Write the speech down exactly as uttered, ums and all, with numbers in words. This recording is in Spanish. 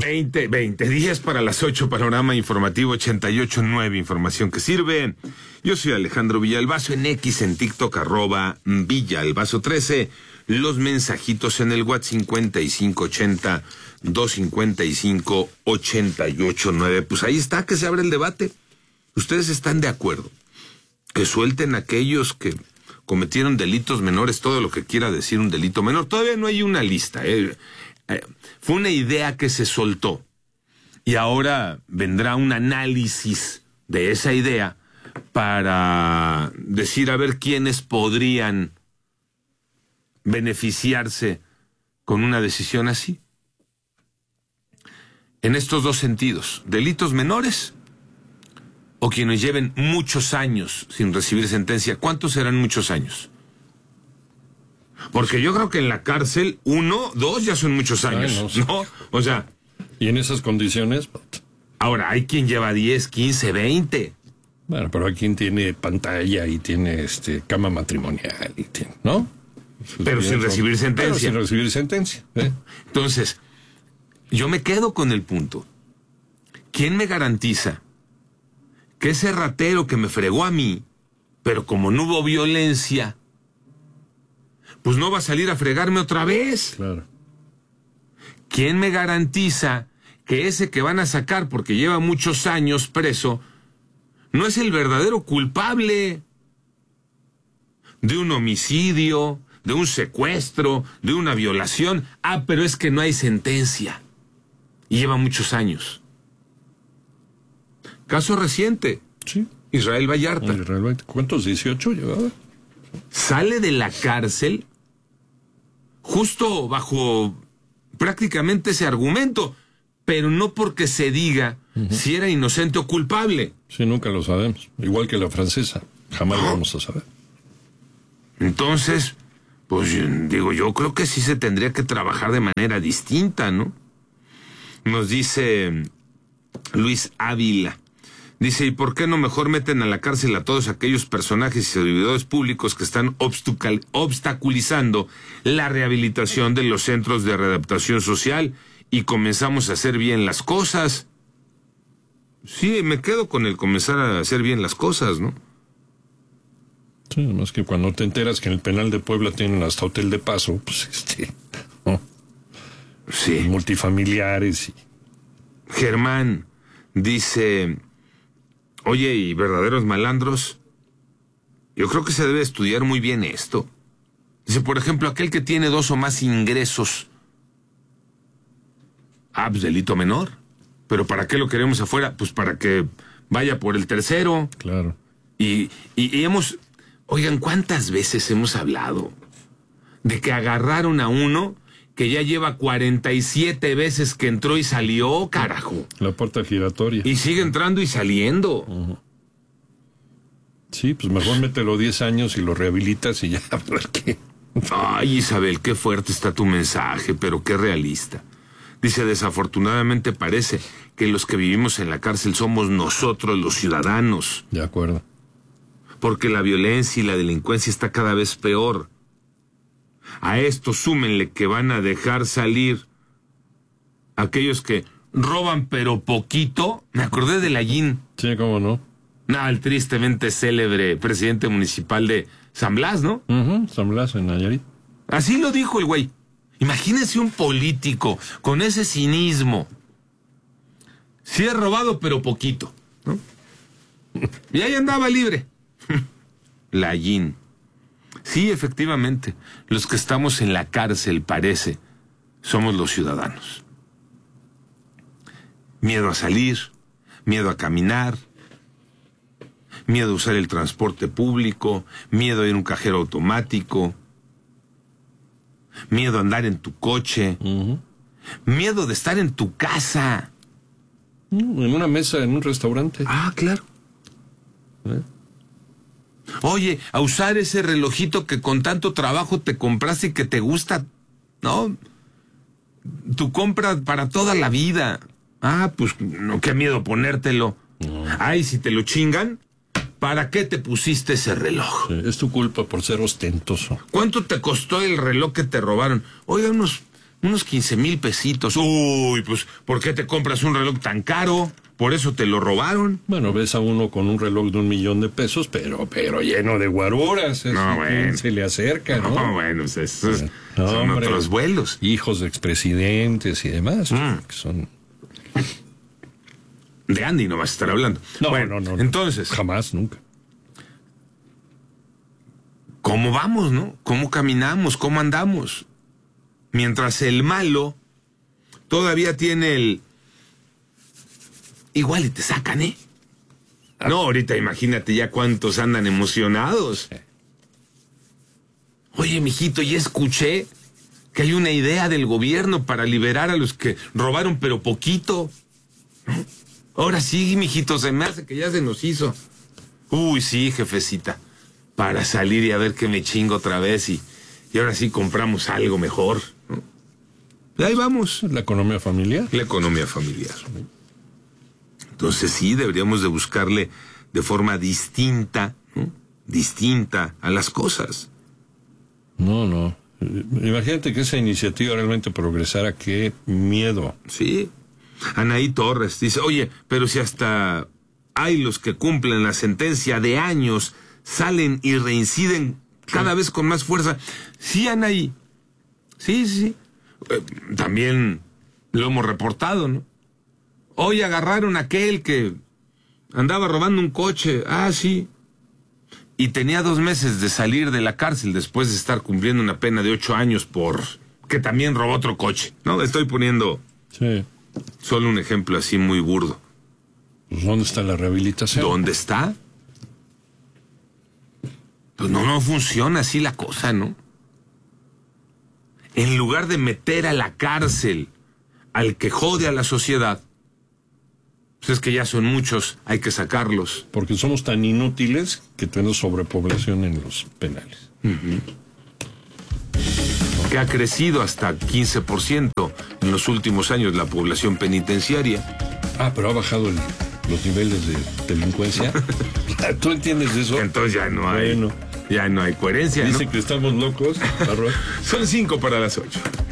veinte, veinte días para las ocho, panorama informativo ochenta y ocho punto nueve, información que sirve. Yo soy Alejandro Villalbazo, en X, en TikTok, arroba Villalbazo trece. Los mensajitos en el WhatsApp cincuenta y cinco ochenta, doscientos cincuenta y cinco, ochenta y ocho nueve. Pues ahí está, que se abre el debate. ¿Ustedes están de acuerdo que suelten a aquellos que cometieron delitos menores, todo lo que quiera decir un delito menor? Todavía no hay una lista, ¿eh? Eh, fue una idea que se soltó y ahora vendrá un análisis de esa idea para decir a ver quiénes podrían beneficiarse con una decisión así. En estos dos sentidos, delitos menores o quienes lleven muchos años sin recibir sentencia. ¿Cuántos serán muchos años? Porque yo creo que en la cárcel, uno, dos ya son muchos años, Ay, no, sí. ¿no? O sea... ¿Y en esas condiciones? Ahora, hay quien lleva diez, quince, veinte. Bueno, pero hay quien tiene pantalla y tiene este cama matrimonial, y tiene, ¿no? Pero sin recibir sentencia. Pero sin recibir sentencia. ¿eh? Entonces, yo me quedo con el punto. ¿Quién me garantiza que ese ratero que me fregó a mí, pero como no hubo violencia, pues no va a salir a fregarme otra vez? Claro. ¿Quién me garantiza que ese que van a sacar porque lleva muchos años preso no es el verdadero culpable de un homicidio, de un secuestro, de una violación? Ah, pero es que no hay sentencia y lleva muchos años. Caso reciente. Sí. Israel Vallarta. Israel Vallarta. ¿Cuántos? dieciocho llevaba. Sale de la cárcel justo bajo prácticamente ese argumento, pero no porque se diga uh-huh. si era inocente o culpable. Sí, nunca lo sabemos. Igual que la francesa, jamás no. lo vamos a saber. Entonces, pues digo, yo creo que sí se tendría que trabajar de manera distinta, ¿no? Nos dice Luis Ávila. Dice, ¿y por qué no mejor meten a la cárcel a todos aquellos personajes y servidores públicos que están obstacal- obstaculizando la rehabilitación de los centros de readaptación social y comenzamos a hacer bien las cosas? Sí, me quedo con el comenzar a hacer bien las cosas, ¿no? Sí, además que cuando te enteras que en el penal de Puebla tienen hasta hotel de paso, pues este... ¿no? Sí. Multifamiliares y... Germán dice... Oye, ¿y verdaderos malandros? Yo creo que se debe estudiar muy bien esto. Dice, por ejemplo, aquel que tiene dos o más ingresos. Ah, pues delito menor. ¿Pero para qué lo queremos afuera? Pues para que vaya por el tercero. Claro. Y, y, y hemos... Oigan, ¿cuántas veces hemos hablado de que agarraron a uno que ya lleva cuarenta y siete veces que entró y salió, carajo? La puerta giratoria. Y sigue entrando y saliendo. Uh-huh. Sí, pues mejor mételo diez años y lo rehabilitas y ya, a ver qué. Ay, Isabel, qué fuerte está tu mensaje, pero qué realista. Dice, desafortunadamente parece que los que vivimos en la cárcel somos nosotros, los ciudadanos. De acuerdo. Porque la violencia y la delincuencia está cada vez peor. A esto súmenle que van a dejar salir aquellos que roban pero poquito. Me acordé de Lallín. Sí, cómo no. No, el tristemente célebre presidente municipal de San Blas, ¿no? Uh-huh, San Blas, en Nayarit. Así lo dijo el güey. Imagínense un político con ese cinismo. Sí he robado pero poquito, ¿no? Y ahí andaba libre. Lallín. Sí, efectivamente, los que estamos en la cárcel, parece, somos los ciudadanos. Miedo a salir, miedo a caminar, miedo a usar el transporte público, miedo a ir a un cajero automático, miedo a andar en tu coche, uh-huh. miedo de estar en tu casa. En una mesa, en un restaurante. Ah, claro. ¿Eh? Oye, a usar ese relojito que con tanto trabajo te compraste y que te gusta, ¿no? Tu compra para toda la vida. Ah, pues no, qué miedo ponértelo. No. Ay, si te lo chingan, ¿para qué te pusiste ese reloj? Sí, es tu culpa por ser ostentoso. ¿Cuánto te costó el reloj que te robaron? Oiga, unos Unos quince mil pesitos. Uy, pues, ¿por qué te compras un reloj tan caro? ¿Por eso te lo robaron? Bueno, ves a uno con un reloj de un millón de pesos, pero pero lleno de guaruras. No, bueno. Se le acerca, ¿no? No, bueno, pues esos no, son hombre, otros vuelos. Hijos de expresidentes y demás, Mm. que son... De Andy no vas a estar hablando. No, bueno, no, no. Entonces, Jamás, nunca. ¿cómo vamos, no? ¿Cómo caminamos? ¿Cómo andamos? Mientras el malo todavía tiene el... Igual y te sacan, ¿eh? No, ahorita imagínate ya cuántos andan emocionados. Oye, mijito, ya escuché que hay una idea del gobierno para liberar a los que robaron pero poquito. ¿No? Ahora sí, mijito, se me hace que ya se nos hizo. Uy, sí, jefecita. Para salir y a ver que me chingo otra vez y, y ahora sí compramos algo mejor, ¿no? Y ahí vamos. La economía familiar. La economía familiar. Entonces sí, deberíamos de buscarle de forma distinta, ¿no? Distinta a las cosas. No, no. Imagínate que esa iniciativa realmente progresara, qué miedo. Sí. Anaí Torres dice, oye, pero si hasta hay los que cumplen la sentencia de años, salen y reinciden cada sí. vez con más fuerza. Sí, Anaí. Sí, sí. Eh, también lo hemos reportado, ¿no? Hoy agarraron a aquel que andaba robando un coche. Ah, sí. Y tenía dos meses de salir de la cárcel después de estar cumpliendo una pena de ocho años por que también robó otro coche. No, estoy poniendo sí. solo un ejemplo así muy burdo. Pues ¿dónde está la rehabilitación? ¿Dónde está? Pues no, no funciona así la cosa, ¿no? En lugar de meter a la cárcel al que jode a la sociedad, pues es que ya son muchos, hay que sacarlos. Porque somos tan inútiles que tenemos sobrepoblación en los penales. Uh-huh. Que ha crecido hasta quince por ciento en los últimos años la población penitenciaria. Ah, pero ha bajado el, los niveles de delincuencia. ¿Tú entiendes eso? Entonces ya no hay, bueno. ya no hay coherencia. Dicen ¿no? que estamos locos. Son cinco para las ocho.